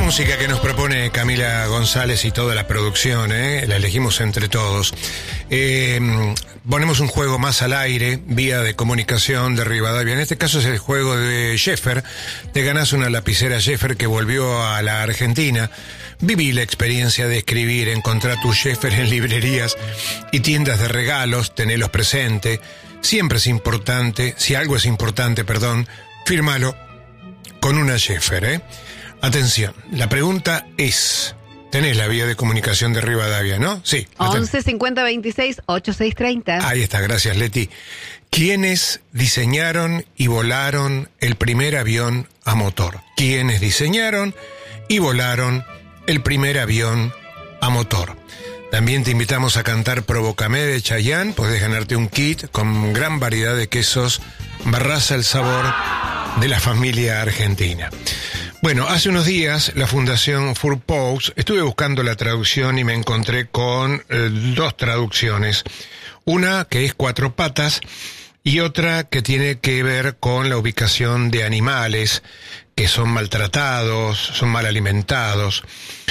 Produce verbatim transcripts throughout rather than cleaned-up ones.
música que nos propone Camila González y toda la producción, ¿eh? La elegimos entre todos. Eh, ponemos un juego más al aire, vía de comunicación de Rivadavia. En este caso es el juego de Sheffer. Te ganás una lapicera Sheffer que volvió a la Argentina. Viví la experiencia de escribir, encontrar tu Sheffer en librerías y tiendas de regalos, tenerlos presente. Siempre es importante, si algo es importante, perdón, fírmalo con una Sheffer, ¿eh? Atención, la pregunta es... Tenés la vía de comunicación de Rivadavia, ¿no? Sí. once cincuenta veintiséis ochenta y seis treinta. Ahí está, gracias, Leti. ¿Quiénes diseñaron y volaron el primer avión a motor? ¿Quiénes diseñaron y volaron el primer avión a motor? También te invitamos a cantar Provócame de Chayanne. Podés ganarte un kit con gran variedad de quesos. Barraza el sabor de la familia argentina. Bueno, hace unos días la Fundación Fourpaws, estuve buscando la traducción y me encontré con eh, dos traducciones. Una que es Cuatro Patas y otra que tiene que ver con la ubicación de animales que son maltratados, son mal alimentados.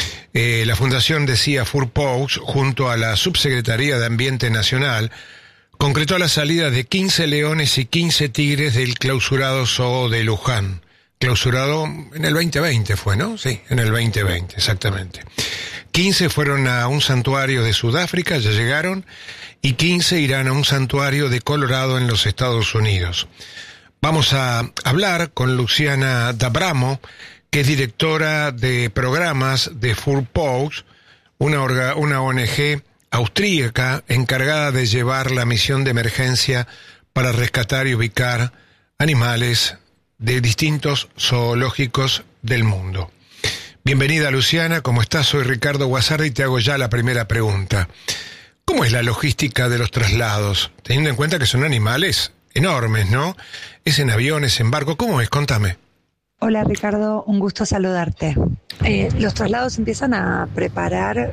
Eh, la Fundación decía Fourpaws, junto a la Subsecretaría de Ambiente Nacional, concretó la salida de quince leones y quince tigres del clausurado zoo de Luján. Clausurado en el veinte veinte fue, ¿no? Sí, en el veinte veinte, exactamente. quince fueron a un santuario de Sudáfrica, ya llegaron, y quince irán a un santuario de Colorado en los Estados Unidos. Vamos a hablar con Luciana D'Abramo, que es directora de programas de Fourpaws, una, orga, una O N G austríaca encargada de llevar la misión de emergencia para rescatar y ubicar animales de distintos zoológicos del mundo. Bienvenida, Luciana, ¿cómo estás? Soy Ricardo Guasardi y te hago ya la primera pregunta. ¿Cómo es la logística de los traslados? Teniendo en cuenta que son animales enormes, ¿no? ¿Es en aviones, en barco? ¿Cómo es? Contame. Hola, Ricardo, un gusto saludarte. Eh, los traslados empiezan a preparar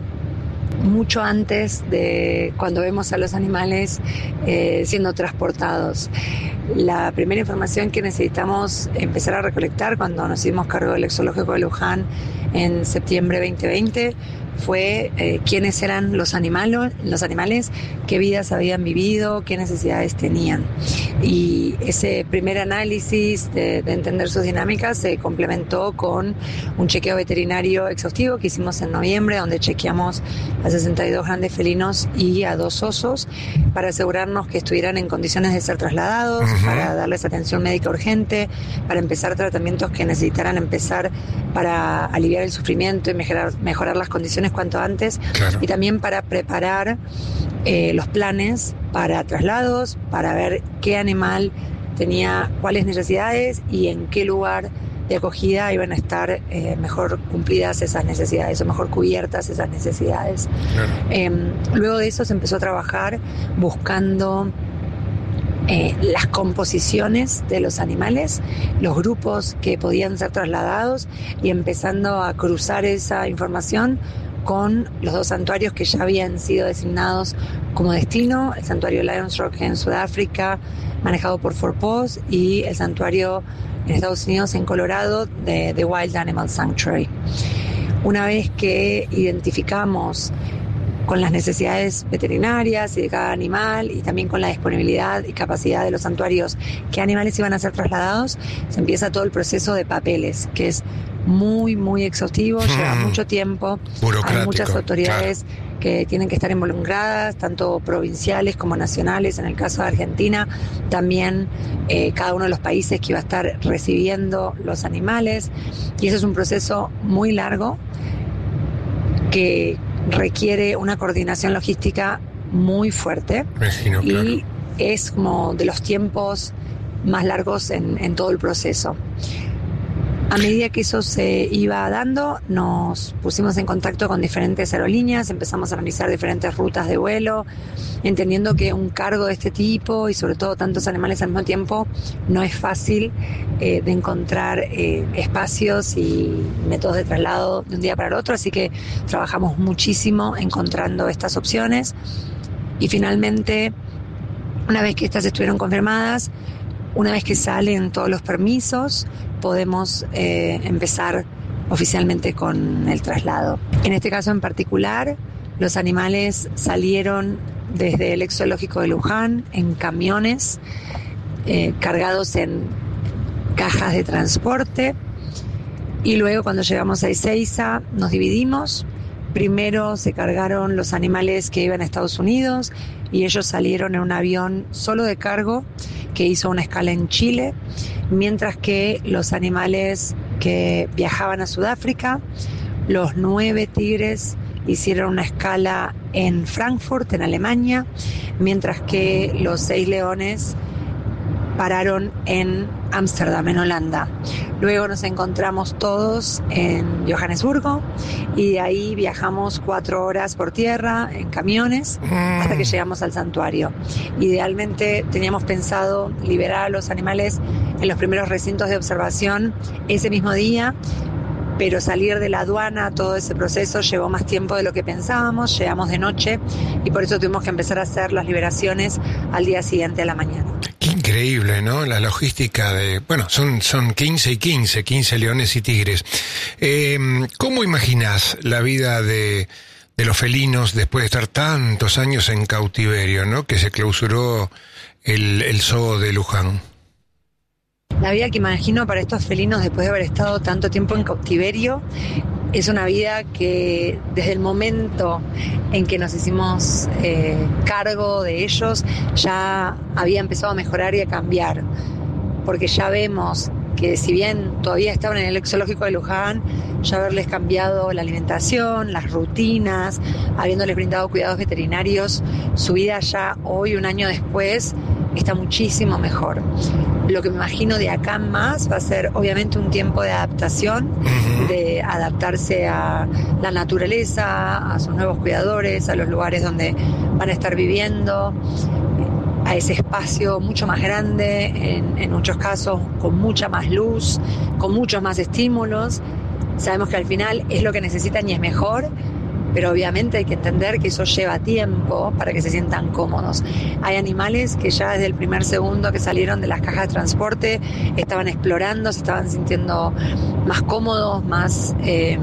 mucho antes de cuando vemos a los animales eh, siendo transportados. La primera información que necesitamos empezar a recolectar cuando nos hicimos cargo del zoológico de Luján en septiembre veinte veinte fue eh, quiénes eran los animales, los animales, qué vidas habían vivido, qué necesidades tenían. Y ese primer análisis de, de entender sus dinámicas se complementó con un chequeo veterinario exhaustivo que hicimos en noviembre, donde chequeamos a sesenta y dos grandes felinos y a dos osos para asegurarnos que estuvieran en condiciones de ser trasladados, uh-huh. para darles atención médica urgente, para empezar tratamientos que necesitaran empezar para aliviar el sufrimiento y mejorar, mejorar las condiciones cuanto antes, claro. Y también para preparar eh, los planes para traslados, para ver qué animal tenía cuáles necesidades y en qué lugar de acogida iban a estar eh, mejor cumplidas esas necesidades o mejor cubiertas esas necesidades. Claro. Eh, luego de eso se empezó a trabajar buscando Eh, las composiciones de los animales, los grupos que podían ser trasladados y empezando a cruzar esa información con los dos santuarios que ya habían sido designados como destino, el santuario Lions Rock en Sudáfrica, manejado por Fourpaws, y el santuario en Estados Unidos, en Colorado, de The Wild Animal Sanctuary. Una vez que identificamos con las necesidades veterinarias y de cada animal y también con la disponibilidad y capacidad de los santuarios, qué animales iban a ser trasladados, se empieza todo el proceso de papeles, que es muy, muy exhaustivo, hmm. lleva mucho tiempo, hay muchas autoridades claro. que tienen que estar involucradas, tanto provinciales como nacionales, en el caso de Argentina, también eh, cada uno de los países que iba a estar recibiendo los animales, y eso es un proceso muy largo que requiere una coordinación logística muy fuerte. Imagino, y claro. es como de los tiempos más largos en, en todo el proceso. A medida que eso se iba dando, nos pusimos en contacto con diferentes aerolíneas, empezamos a analizar diferentes rutas de vuelo, entendiendo que un cargo de este tipo y sobre todo tantos animales al mismo tiempo no es fácil eh, de encontrar eh, espacios y métodos de traslado de un día para el otro, así que trabajamos muchísimo encontrando estas opciones y finalmente, una vez que estas estuvieron confirmadas, una vez que salen todos los permisos, podemos eh, empezar oficialmente con el traslado. En este caso en particular, los animales salieron desde el ex zoológico de Luján en camiones eh, cargados en cajas de transporte, y luego cuando llegamos a Ezeiza nos dividimos. Primero se cargaron los animales que iban a Estados Unidos y ellos salieron en un avión solo de cargo que hizo una escala en Chile, mientras que los animales que viajaban a Sudáfrica, los nueve tigres, hicieron una escala en Frankfurt, en Alemania, mientras que los seis leones pararon en Ámsterdam, en Holanda. Luego nos encontramos todos en Johannesburgo y de ahí viajamos cuatro horas por tierra en camiones hasta que llegamos al santuario. Idealmente teníamos pensado liberar a los animales en los primeros recintos de observación ese mismo día, pero salir de la aduana, todo ese proceso llevó más tiempo de lo que pensábamos, llegamos de noche y por eso tuvimos que empezar a hacer las liberaciones al día siguiente a la mañana. Qué increíble, ¿no? La logística de... Bueno, son, son quince y quince, quince leones y tigres. Eh, ¿Cómo imaginás la vida de, de los felinos después de estar tantos años en cautiverio, ¿no? Que se clausuró el, el zoo de Luján. La vida que imagino para estos felinos después de haber estado tanto tiempo en cautiverio es una vida que desde el momento en que nos hicimos eh, cargo de ellos ya había empezado a mejorar y a cambiar, porque ya vemos que si bien todavía estaban en el ex zoológico de Luján, ya haberles cambiado la alimentación, las rutinas, habiéndoles brindado cuidados veterinarios, su vida ya hoy, un año después, está muchísimo mejor. Lo que me imagino de acá en más va a ser obviamente un tiempo de adaptación, uh-huh. de adaptarse a la naturaleza, a sus nuevos cuidadores, a los lugares donde van a estar viviendo, a ese espacio mucho más grande, en, en muchos casos con mucha más luz, con muchos más estímulos. Sabemos que al final es lo que necesitan y es mejor, pero obviamente hay que entender que eso lleva tiempo para que se sientan cómodos. Hay animales que ya desde el primer segundo que salieron de las cajas de transporte estaban explorando, se estaban sintiendo más cómodos, más, eh,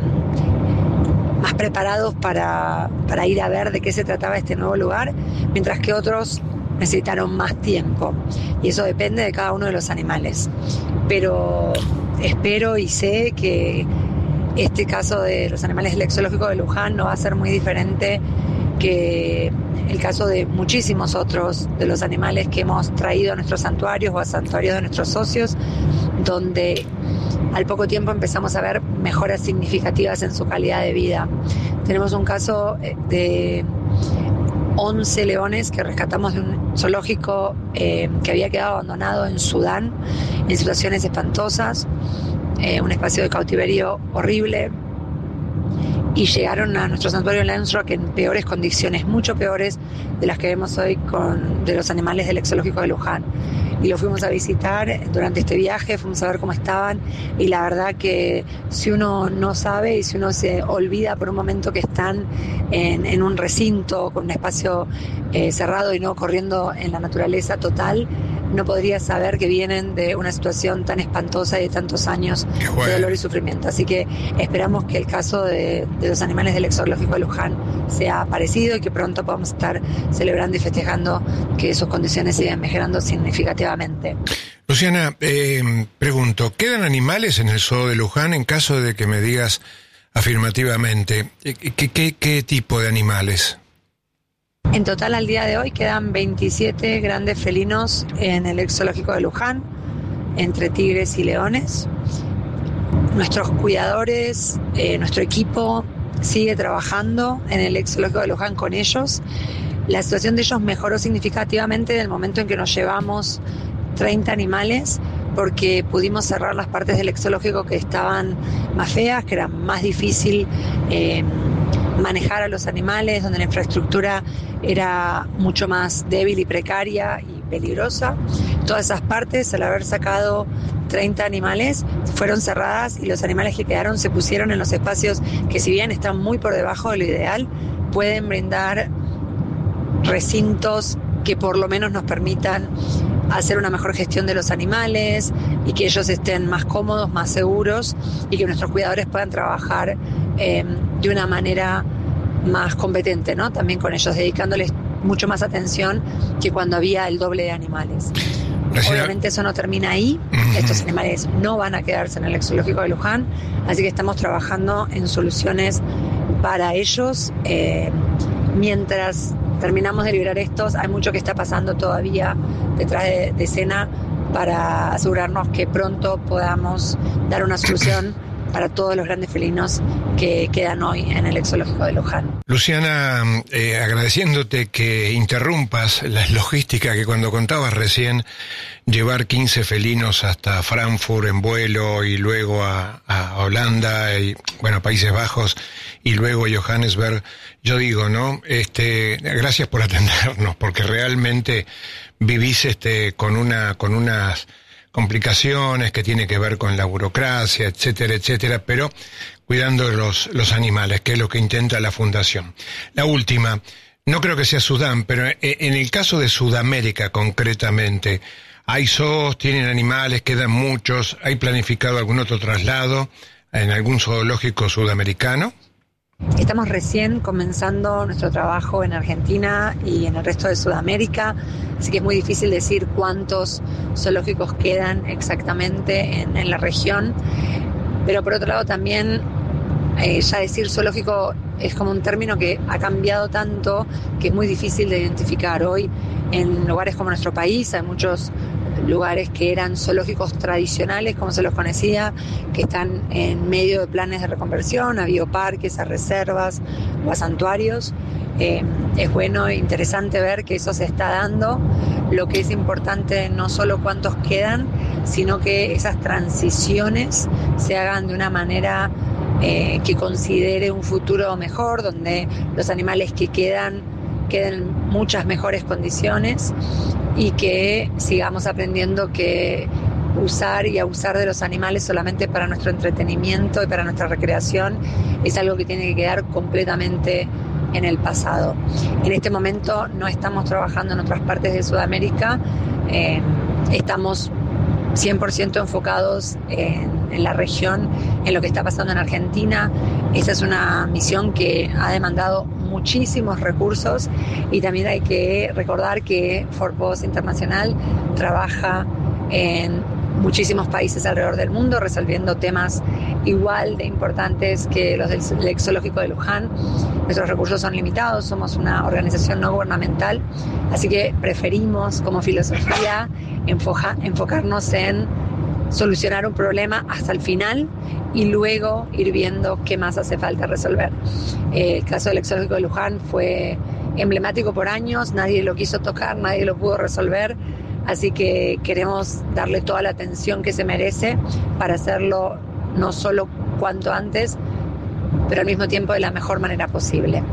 más preparados para, para ir a ver de qué se trataba este nuevo lugar, mientras que otros necesitaron más tiempo. Y eso depende de cada uno de los animales. Pero espero y sé que este caso de los animales del ex zoológico de Luján no va a ser muy diferente que el caso de muchísimos otros de los animales que hemos traído a nuestros santuarios o a santuarios de nuestros socios, donde al poco tiempo empezamos a ver mejoras significativas en su calidad de vida. Tenemos un caso de once leones que rescatamos de un zoológico eh, que había quedado abandonado en Sudán, en situaciones espantosas. Eh, un espacio de cautiverio horrible, y llegaron a nuestro santuario en Lensrock en peores condiciones, mucho peores de las que vemos hoy con, de los animales del ex zoológico de Luján. Y lo fuimos a visitar durante este viaje, fuimos a ver cómo estaban, y la verdad que si uno no sabe y si uno se olvida por un momento que están en, en un recinto con un espacio eh, cerrado y no corriendo en la naturaleza total, no podría saber que vienen de una situación tan espantosa y de tantos años bueno. de dolor y sufrimiento. Así que esperamos que el caso de, de los animales del ex zoológico de Luján sea parecido y que pronto podamos estar celebrando y festejando que sus condiciones sigan mejorando significativamente. Luciana, eh, pregunto, ¿quedan animales en el zoo de Luján en caso de que me digas afirmativamente? ¿Qué, qué, qué tipo de animales? En total, al día de hoy, quedan veintisiete grandes felinos en el ex zoológico de Luján, entre tigres y leones. Nuestros cuidadores, eh, nuestro equipo sigue trabajando en el ex zoológico de Luján con ellos. La situación de ellos mejoró significativamente en el momento en que nos llevamos treinta animales, porque pudimos cerrar las partes del ex zoológico que estaban más feas, que era más difícil eh, manejar a los animales, donde la infraestructura era mucho más débil y precaria y peligrosa. Todas esas partes, al haber sacado treinta animales, fueron cerradas y los animales que quedaron se pusieron en los espacios que, si bien están muy por debajo de lo ideal, pueden brindar recintos que por lo menos nos permitan hacer una mejor gestión de los animales y que ellos estén más cómodos, más seguros y que nuestros cuidadores puedan trabajar eh, de una manera más competente, ¿no? También con ellos, dedicándoles mucho más atención que cuando había el doble de animales. Gracias. Obviamente eso no termina ahí, uh-huh. Estos animales no van a quedarse en el zoológico de Luján, así que estamos trabajando en soluciones para ellos. Eh, mientras terminamos de liberar estos, hay mucho que está pasando todavía detrás de, de escena para asegurarnos que pronto podamos dar una solución para todos los grandes felinos que quedan hoy en el zoológico de Luján. Luciana, eh, agradeciéndote que interrumpas la logística que cuando contabas recién, llevar quince felinos hasta Frankfurt en vuelo y luego a, a Holanda y, bueno, Países Bajos y luego a Johannesburg, yo digo, ¿no? Este, gracias por atendernos, porque realmente vivís este, con una, con unas complicaciones que tiene que ver con la burocracia, etcétera, etcétera, pero cuidando los, los animales, que es lo que intenta la Fundación. La última, no creo que sea Sudán, pero en el caso de Sudamérica concretamente, ¿hay zoos, tienen animales, quedan muchos? ¿Hay planificado algún otro traslado en algún zoológico sudamericano? Estamos recién comenzando nuestro trabajo en Argentina y en el resto de Sudamérica, así que es muy difícil decir cuántos zoológicos quedan exactamente en, en la región. Pero por otro lado también, eh, ya decir zoológico es como un término que ha cambiado tanto que es muy difícil de identificar. Hoy en lugares como nuestro país hay muchos lugares que eran zoológicos tradicionales, como se los conocía, que están en medio de planes de reconversión, a bioparques, a reservas o a santuarios. Eh, es bueno e interesante ver que eso se está dando. Lo que es importante no solo cuántos quedan, sino que esas transiciones se hagan de una manera eh, que considere un futuro mejor, donde los animales que quedan queden en muchas mejores condiciones y que sigamos aprendiendo que usar y abusar de los animales solamente para nuestro entretenimiento y para nuestra recreación es algo que tiene que quedar completamente en el pasado. En este momento no estamos trabajando en otras partes de Sudamérica, eh, estamos cien por ciento enfocados en, en la región, en lo que está pasando en Argentina. Esa es una misión que ha demandado muchísimos recursos y también hay que recordar que Forpost Internacional trabaja en muchísimos países alrededor del mundo resolviendo temas igual de importantes que los del zoológico de Luján. Nuestros recursos son limitados, somos una organización no gubernamental, así que preferimos como filosofía enfoca, enfocarnos en solucionar un problema hasta el final y luego ir viendo qué más hace falta resolver. Eh, el caso del zoológico de Luján fue emblemático por años, nadie lo quiso tocar, nadie lo pudo resolver, así que queremos darle toda la atención que se merece para hacerlo no solo cuanto antes, pero al mismo tiempo de la mejor manera posible.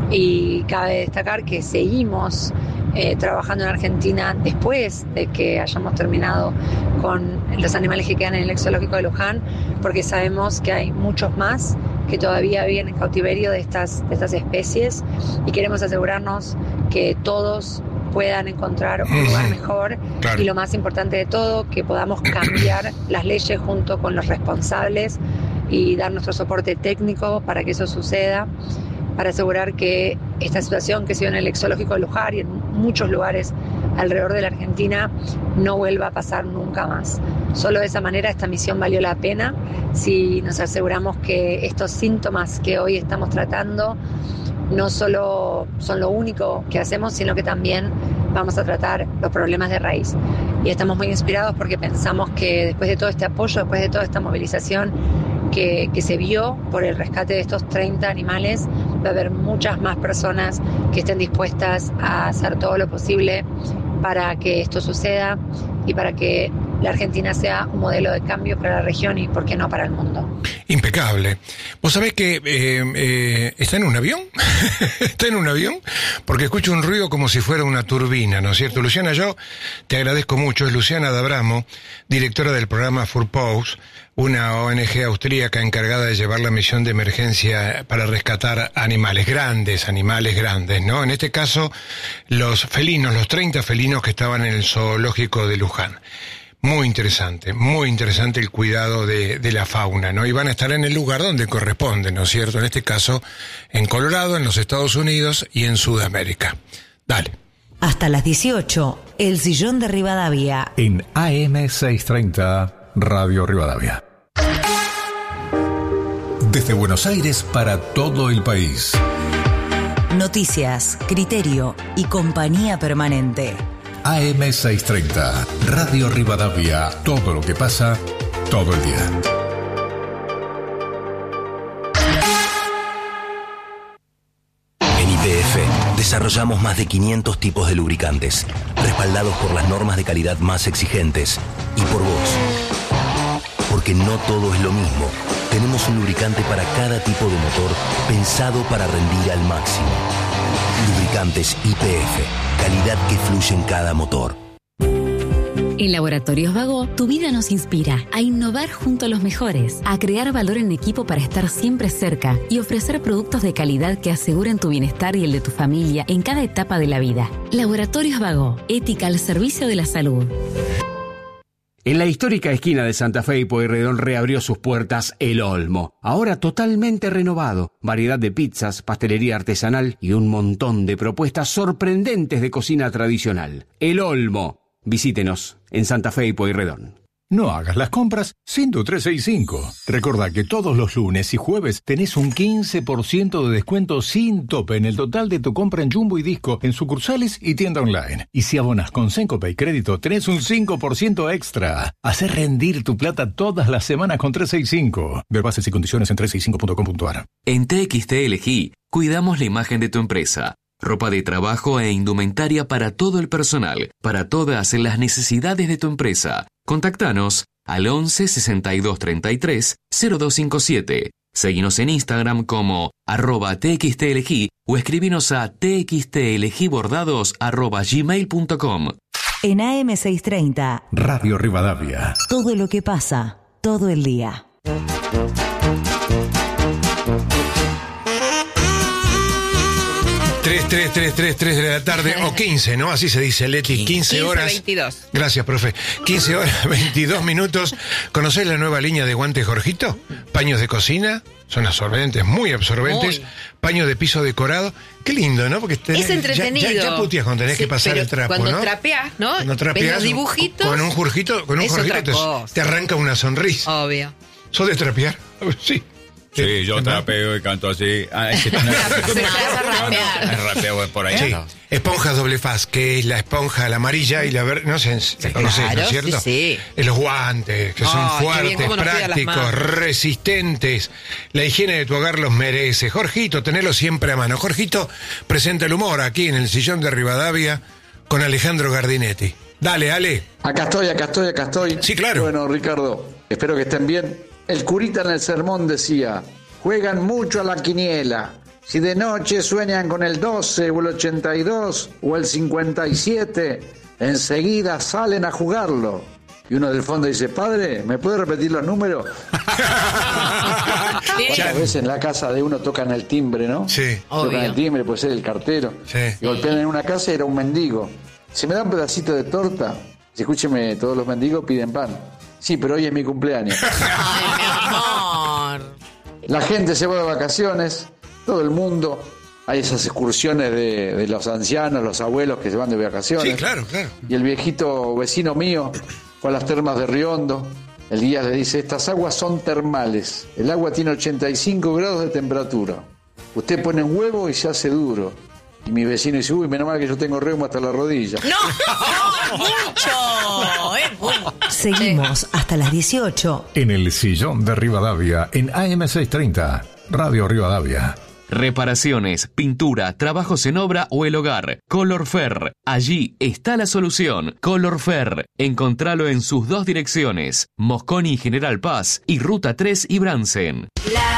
Y cabe destacar que seguimos eh, trabajando en Argentina después de que hayamos terminado con los animales que quedan en el zoológico de Luján, porque sabemos que hay muchos más que todavía viven en cautiverio de estas, de estas especies y queremos asegurarnos que todos puedan encontrar un lugar mejor, claro. Y lo más importante de todo, que podamos cambiar las leyes junto con los responsables y dar nuestro soporte técnico para que eso suceda, para asegurar que esta situación que se dio en el zoológico de Luján y en muchos lugares alrededor de la Argentina no vuelva a pasar nunca más. Solo de esa manera esta misión valió la pena, si nos aseguramos que estos síntomas que hoy estamos tratando no solo son lo único que hacemos, sino que también vamos a tratar los problemas de raíz. Y estamos muy inspirados porque pensamos que después de todo este apoyo, después de toda esta movilización que, que se vio por el rescate de estos treinta animales, va a haber muchas más personas que estén dispuestas a hacer todo lo posible para que esto suceda y para que la Argentina sea un modelo de cambio para la región y, ¿por qué no, para el mundo? Impecable. ¿Vos sabés que eh, eh, está en un avión? ¿Está en un avión? Porque escucho un ruido como si fuera una turbina, ¿no es cierto? Luciana, yo te agradezco mucho. Es Luciana D'Abramo, directora del programa Forpost, una O N G austríaca encargada de llevar la misión de emergencia para rescatar animales, grandes animales grandes, ¿no? En este caso, los felinos, los treinta felinos que estaban en el zoológico de Luján. Muy interesante, muy interesante el cuidado de, de la fauna, ¿no? Y van a estar en el lugar donde corresponde, ¿no es cierto? En este caso, en Colorado, en los Estados Unidos y en Sudamérica. Dale. Hasta las dieciocho, El Sillón de Rivadavia. En A M seiscientos treinta, Radio Rivadavia. Desde Buenos Aires para todo el país. Noticias, criterio y compañía permanente. A M seiscientos treinta, Radio Rivadavia. Todo lo que pasa, todo el día. En Y P F desarrollamos más de quinientos tipos de lubricantes, respaldados por las normas de calidad más exigentes y por vos. Porque no todo es lo mismo. Tenemos un lubricante para cada tipo de motor pensado para rendir al máximo. Lubricantes Y P F, calidad que fluye en cada motor. En Laboratorios Vago, tu vida nos inspira a innovar junto a los mejores, a crear valor en equipo para estar siempre cerca y ofrecer productos de calidad que aseguren tu bienestar y el de tu familia en cada etapa de la vida. Laboratorios Vago, ética al servicio de la salud. En la histórica esquina de Santa Fe y Pueyrredón reabrió sus puertas El Olmo, ahora totalmente renovado. Variedad de pizzas, pastelería artesanal y un montón de propuestas sorprendentes de cocina tradicional. El Olmo. Visítenos en Santa Fe y Pueyrredón. No hagas las compras sin tu trescientos sesenta y cinco. Recordá que todos los lunes y jueves tenés un quince por ciento de descuento sin tope en el total de tu compra en Jumbo y Disco, en sucursales y tienda online. Y si abonás con Sencopay Crédito, tenés un cinco por ciento extra. Hacé rendir tu plata todas las semanas con trescientos sesenta y cinco. Ver bases y condiciones en trescientos sesenta y cinco punto com punto a r. En T X T Elegí, cuidamos la imagen de tu empresa. Ropa de trabajo e indumentaria para todo el personal, para todas las necesidades de tu empresa. Contactanos al once sesenta y dos treinta y tres cero dos cincuenta y siete. Seguinos en Instagram como arroba txtelegí o escribinos a txtelegibordados arroba gmail punto com. En A M seiscientos treinta, Radio Rivadavia. Todo lo que pasa, todo el día. tres, tres, tres, tres, tres de la tarde, o quince, ¿no? Así se dice, Leti, quince horas. veintidós. Gracias, profe. quince horas, veintidós minutos. ¿Conocés la nueva línea de guantes Jorgito? Paños de cocina, son absorbentes, muy absorbentes. Muy. Paño de piso decorado. Qué lindo, ¿no? Porque tenés, es entretenido. Ya, ya, ya puteas cuando tenés sí, que pasar el trapo, cuando ¿no? trapeás, ¿no? Cuando trapeás, ves los dibujitos. Con un Jorgito, con un Jorgito te, te arranca una sonrisa. Obvio. ¿Sos de trapear? Sí. Sí, yo trapeo y canto así. Ah, es que no, no, rapeo por ahí. Sí. No. Esponjas doble faz, que es la esponja, la amarilla y la verde. No sé, se sí, conoce, claro, ¿no es cierto? Sí, sí. Los guantes, que son oh, fuertes, prácticos, resistentes. La higiene de tu hogar los merece. Jorgito, tenelo siempre a mano. Jorgito presenta el humor aquí en el Sillón de Rivadavia con Alejandro Gardinetti. Dale, Ale. Acá estoy, acá estoy, acá estoy. Sí, claro. Bueno, Ricardo, espero que estén bien. El curita en el sermón decía, juegan mucho a la quiniela. Si de noche sueñan con el doce o el ochenta y dos o el cincuenta y siete, enseguida salen a jugarlo. Y uno del fondo dice, padre, ¿me puede repetir los números? ¿Cuántas veces en la casa de uno tocan el timbre, no? Sí. Tocan el timbre, puede ser el cartero. Sí. Y golpean en una casa y era un mendigo. Si me da un pedacito de torta, si escúcheme, todos los mendigos piden pan. Sí, pero hoy es mi cumpleaños. Ay, mi amor. La gente se va de vacaciones, todo el mundo. Hay esas excursiones de, de los ancianos, los abuelos que se van de vacaciones. Sí, claro, claro. Y el viejito vecino mío fue a las termas de Riondo. El guía le dice, estas aguas son termales. El agua tiene ochenta y cinco grados de temperatura. Usted pone un huevo y se hace duro. Y mi vecino dice, uy, menos mal que yo tengo reuma hasta la rodilla. ¡No! ¡Mucho! ¡Es mucho! Seguimos hasta las dieciocho. En el Sillón de Rivadavia, en A M seiscientos treinta, Radio Rivadavia. Reparaciones, pintura, trabajos en obra o el hogar. Colorfer. Allí está la solución. Colorfer. Encontralo en sus dos direcciones. Mosconi y General Paz y Ruta tres y Bransen. La